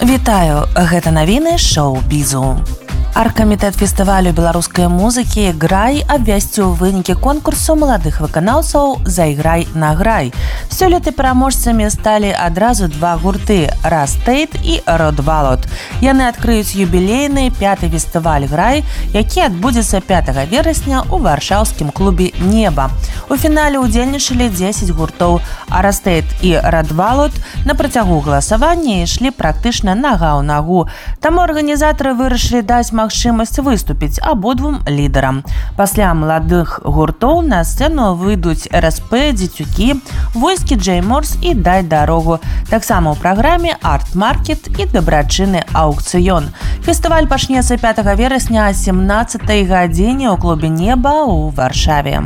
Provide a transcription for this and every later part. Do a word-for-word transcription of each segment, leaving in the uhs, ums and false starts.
Вітаю, гэта навіны шоу-бізу. Аргкамітэт фестывалю беларускай музыкі «Грай» абвясціў вынікі конкурсу маладых выканаўцаў «Зайграй на грай». Сёлета пераможцамі сталі адразу два гурты «Растейт» і «Родвалот». Яны адкрыюць юбілейны пяты фестываль «Грай», які адбудзецца пятага верасня ў варшаўскім клубе «Неба». У фінале ўдзельнічалі дзесяць гуртоў, а «Растейт» і «Родвалот» на працягу галасавання ішлі практычна нага ў нагу. Таму арганізатары вырашылі даць магчымасць выступіць абодвум лідарам. Пасля маладых гуртоў на сцэну выйдуць эр эс пэ, Дзецюкі, Войскі Джей Морс і Дай дарогу. Таксама ў праграме арт-маркет і дабрачынны аўкцыён. Фестываль пачнецца пятага верасня о сямнаццатай гадзіне ў клубе «Неба» ў Варшаве.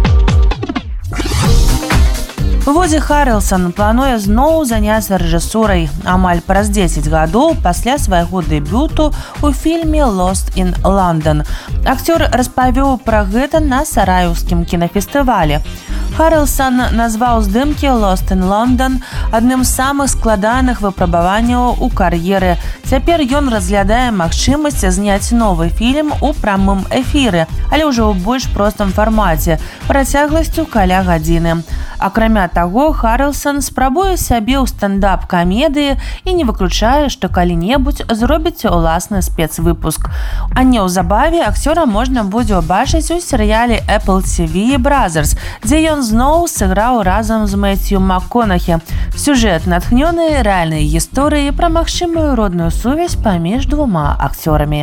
Вуді Харрельсон плануе зноў заняцца рэжысурай амаль праз дзесяць гадоў пасля свайго дэбюту ў фільме «Lost in London». Акцёр распавёў пра гэта на сараеўскім кінафестывалі. Харрельсон назваў здымкі «Lost in London» адным з самых складаных выпрабаванняў у кар'еры. Цяпер ён разглядае магчымасць зняць новы фільм у прамым эфіры, але ўжо ў больш простым фармаце, працягласцю каля гадзіны. Акрамя таго, Харрельсон спрабуе сябе ў стендап-камедыі і не выключае, што калі-небудзь зробіць уласны спецвыпуск. А неўзабаве акцёра можна будзе ўбачыць у серыяле Apple ти ви Brothers, дзе ён зноў сыграў разам з Мэцью МакКонахі. Сюжэт натхнёны рэальнай гісторыяй пра магчымую родную сувязь паміж двума акцёрамі.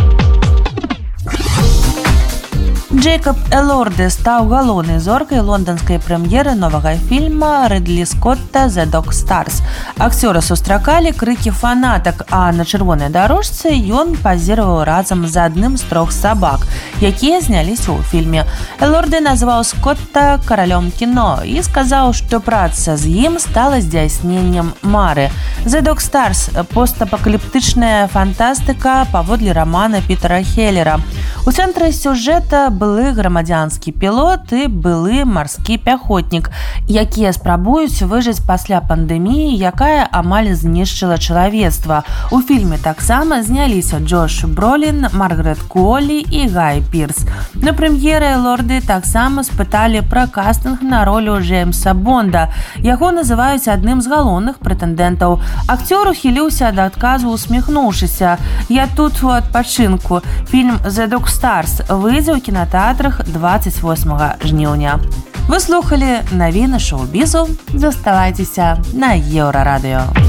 Джейкоб Элорди стаў галоўнай зоркай лонданскай прэм'еры новага фільма Рыдлі Скотта «The Dog Stars». Акцёра сустракалі крыкі фанатак, а на чырвонай дарожцы ён пазіраваў разам з адным з трох сабак, якія зняліся ў фільме. Элорди назваў Скотта каралём кіно і сказаў, што праца з ім стала здзяйсненнем мары. «The Dog Stars» – постапакаліптычная фантастыка паводле рамана Пітера Хеллера. У цэнтры сюжэта былы грамадзянскі пілот і былы марскі пяхотнік, якія спрабуюць выжыць пасля пандэміі, якая амаль знішчыла чалавецтва. У фільме таксама зняліся Джош Бролін, Маргарет Куолі і Гай Пірс. На прэм'еры Элорди таксама спыталі пра кастынг на ролю Джеймса Бонда. Яго называюць адным з галоўных прэтэндэнтаў. Акцёр ухіліўся ад адказу, усміхнуўшыся: «Я тут у адпачынку». Фільм «The Dog Stars» выйдзе ў кінатэатрах дваццаць восьмага жніўня. Вы слухалі навіны шоу-бізу. Заставайцеся на Еўрарадыё.